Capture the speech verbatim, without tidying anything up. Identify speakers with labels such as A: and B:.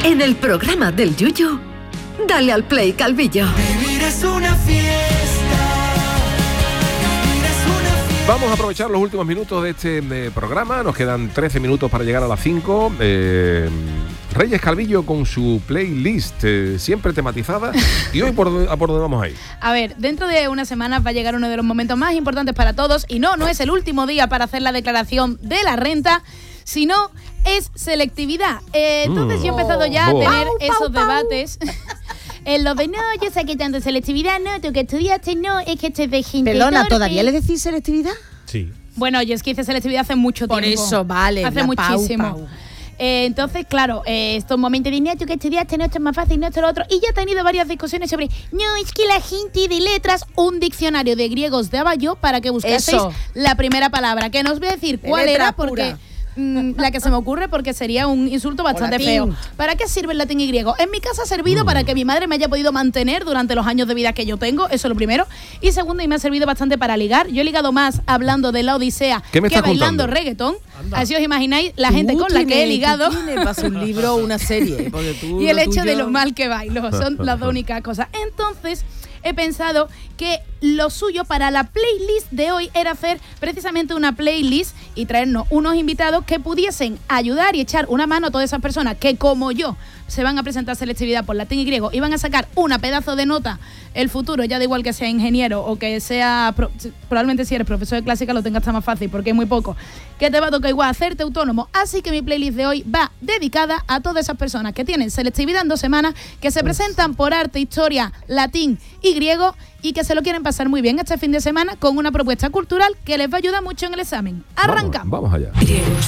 A: En el programa del Yuyu, dale al play, Calvillo.
B: Vivir es una fiesta. Vivir es una fiesta.
C: Vamos a aprovechar los últimos minutos de este de programa. Nos quedan trece minutos para llegar a las cinco. Eh, Reyes Calvillo con su playlist eh, siempre tematizada. ¿Y hoy por, a por dónde vamos a ir?
D: A ver, dentro de unas semanas va a llegar uno de los momentos más importantes para todos. Y no, no es el último día para hacer la declaración de la renta, sino es selectividad. Eh, entonces
C: Mm.
D: yo he empezado ya a
C: Oh.
D: tener
E: Pau,
D: esos
E: pau, pau.
D: debates. En lo de no, yo saqué tanto selectividad, no, tú que estudiaste, no, es que estoy de gente
E: Perdona,
D: torpe.
E: ¿todavía le decís selectividad?
C: Sí.
D: Bueno, yo es que hice selectividad hace mucho
E: Por
D: tiempo.
E: eso, vale,
D: Hace
E: la
D: muchísimo.
E: Pau, Pau.
D: Eh, entonces, claro, eh, estos momentos de no, tú que estudiaste, no, esto es más fácil, no, esto es lo otro. Y ya he tenido varias discusiones sobre, no, es que la gente de letras, un diccionario de griegos daba yo para que buscaseis
E: Eso.
D: la primera palabra, que no os voy a decir
E: De
D: cuál
E: letra
D: era, porque...
E: pura.
D: mm, la que se me ocurre porque sería un insulto bastante
E: latín.
D: feo. ¿Para qué sirve el latín y griego? En mi casa ha servido para que mi madre me haya podido mantener durante los años de vida que yo tengo, eso es lo primero. Y segundo, y me ha servido bastante para ligar. Yo he ligado más hablando de la Odisea
C: ¿Qué me
D: que
C: estás
D: bailando
C: contando?
D: reggaetón. Así os imagináis la gente
E: Tú
D: con la que he
E: tienes-
D: ligado.
E: tú tienes para hacer un libro o una serie. porque tú
D: Y el
E: lo
D: hecho de
E: tuyo-
D: lo mal que bailo, son las dos únicas cosas. Entonces, he pensado que lo suyo para la playlist de hoy era hacer precisamente una playlist y traernos unos invitados que pudiesen ayudar y echar una mano a todas esas personas que, como yo, se van a presentar selectividad por latín y griego y van a sacar una pedazo de nota el futuro, ya da igual que sea ingeniero o que sea, pro- probablemente si eres profesor de clásica lo tengas hasta más fácil porque es muy poco, que te va a tocar igual hacerte autónomo. Así que mi playlist de hoy va dedicada a todas esas personas que tienen selectividad en dos semanas, que se presentan por arte, historia, latín y griego y que se lo quieren pasar muy bien este fin de semana con una propuesta cultural que les va a ayudar mucho en el examen. Arrancamos.
C: Vamos, vamos allá.